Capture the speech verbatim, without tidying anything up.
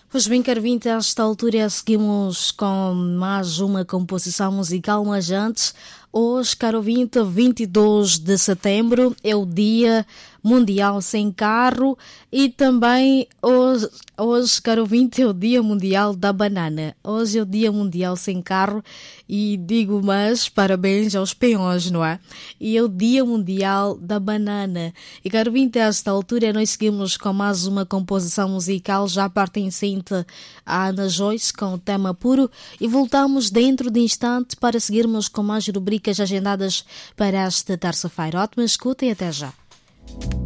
Pois bem, caro ouvinte, a esta altura seguimos com mais uma composição musical, mas antes, hoje, caro ouvinte, vinte e dois de setembro é o Dia Mundial Sem Carro e também hoje, hoje, caro ouvinte, é o Dia Mundial da Banana. Hoje é o Dia Mundial Sem Carro e digo, mas parabéns aos peões, não é? E é o Dia Mundial da Banana. E, caro ouvinte, a esta altura nós seguimos com mais uma composição musical já pertencente a Ana Joyce com o tema Puro e voltamos dentro de instante para seguirmos com mais rubricas agendadas para esta terça-feira. Ótima escuta e até já.